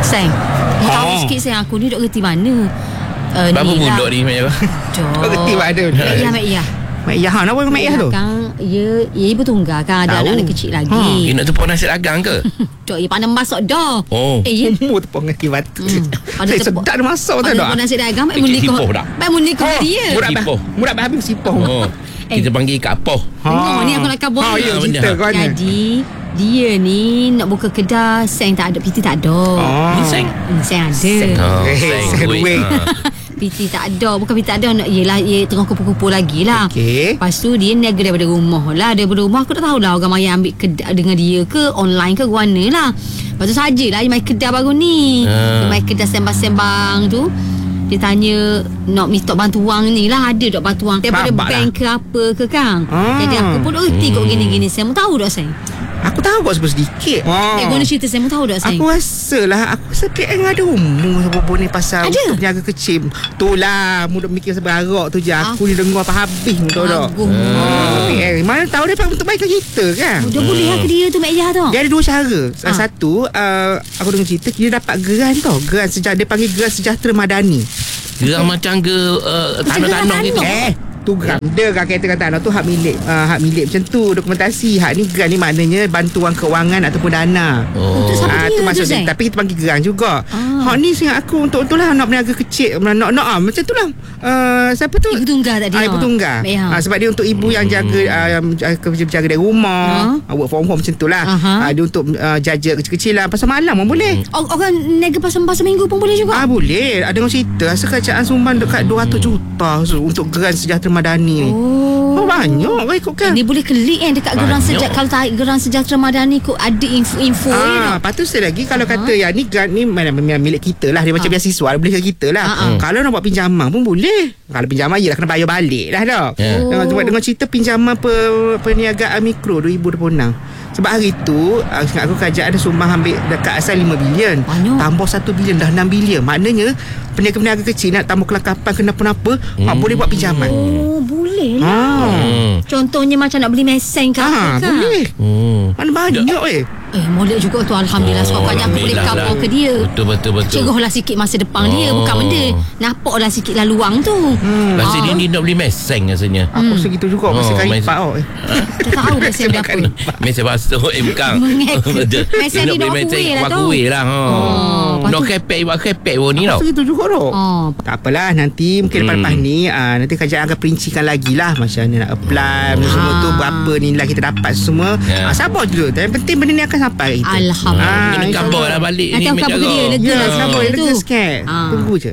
Sayang, tahu sikit sayang, aku ni duk reti mana. Berapa budak ni Mek Iyah? Duk Reti mana? Mek Iyah. Mak Iyah nama Mak Iyah tu. Kan ia ibu tunggal kan, ada anak kecil lagi. Dia nak tepuk nasi dagang ke? Dok, ia pandai masak dah. Oh. Ya. Umur tepung dengan batu. Ada Sedap dia masak tu Ada dah. nasi dagang, mak Kecil munikah. sipoh dah. Mak munikah dia. Murat habis sipong. Oh. Kita panggil Kak Poh. Tengok ni aku nak kabur. Ya, cerita kau ni. Jadi dia ni nak buka kedai, Seng tak ada, PT tak ada. Ni Seng. Seng ada. Seng duit. PT tak ada. Bukan PT tak ada. Yelah, ia tengah kupu-kupu lagi lah. Okey. Lepas tu dia niaga daripada rumah lah. Daripada rumah aku tak tahulah orang maya ambil kedai dengan dia ke online ke mana lah. Lepas tu sajalah dia main kedai baru ni. Dia main kedai sembang-sembang tu. Dia tanya nak minta bantuan ni lah. Ada tak bantuan daripada Babak bank ke apa ke Kang. Jadi aku pun reti kok gini-gini. Saya mau tahu tak saya? Aku tahu kau sebut sedikit. Guna cerita saya mau tahu tak saya? Aku rasa PN ada umur sebab ni pasal Ada? untuk penjaga kecil. Tu lah mudah mikir sebarak tu je. Aku ni dengar apa habis tu dah. PN mana tahu dia untuk baikkan kita kan. Dia boleh lah ke dia tu Mek Iyah tu? Dia ada dua cara. Salah satu aku dengar cerita dia dapat geran tau. Geran sejahtera, dia panggil geran sejahtera madani. Gerang macam ke tanah-tanah gitu. Tu geran dia kata tanah tu hak milik macam tu dokumentasi. Hak ni geran ni maknanya bantuan keuangan ataupun dana. Untuk siapa dia tu maksud tu, dia. Zai? Tapi kita panggil geran juga. Hak ni singat aku untuk itulah nak berniaga kecil, nak macam tu lah. Siapa tu? Ibu tunggal tadi. Ibu tunggal. Sebab dia untuk ibu yang jaga berjaga dari rumah, work from home macam tu lah. Dia untuk jaja kecil-kecilan pasal malam pun boleh. Orang niaga pasal minggu pun boleh juga. Boleh. Ada orang cerita rasa kerajaan sumbang dekat 200 juta untuk geran sejahtera madani ni. Banyak kau ikutkan. Ini boleh klik dekat geran sejahtera. Kalau tak geran sejahtera madani kok ada info lepas tu sekali lagi kalau kata yang ni grant ni milik kita lah. Dia macam beasiswa boleh ke kita lah. Kalau nak buat pinjaman pun boleh. Kalau pinjaman ialah kena bayar balik lah dah. Dengan cerita pinjaman perniagaan mikro 2026. Sebab hari tu ingat aku kerajaan ada sumbang ambil dekat asal 5 bilion. Tambah 1 bilion dah 6 bilion. Maknanya peniaga-peniaga kecil nak tambah kelakapan kenapa-napa boleh buat pinjaman. Boleh lah. Contohnya macam nak beli mesin ke apa ke. Boleh. Mana banyak molek juga tu. Alhamdulillah. Sebab banyak aku boleh cover ke dia. Betul. Cerahlah sikit masa depan dia. Bukan benda nampaklah sikit lah luang tu. Rasa dia nak beli mesin rasanya. Aku segitu juga. Masa karipat Tak tahu mesin dia apa. Mesin basuh bukan. Mesin ni nak kuih lah tu. Kuih lah. Nak kepek buat kepek pun ni tau. Segitu juga tu. Tak apalah. Nanti mungkin lepas ni nanti kerajaan akan perincikan lagi lah macam mana nak apply semua tu, berapa nilai kita dapat semua. Sabar dulu. Yang penting benda ni akan sampai kita. Alhamdulillah. Kena kabar lah balik nanti ni. aku kabar ke dia. Lega lah. Sabar. Lega sikit. Tunggu je.